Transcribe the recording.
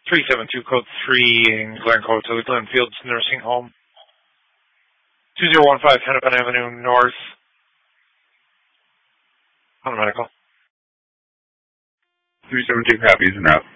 372 code 3 in Glencoe to the Glenfields Nursing Home. 2015 Hennepin Avenue North. On medical. 372 copies and out.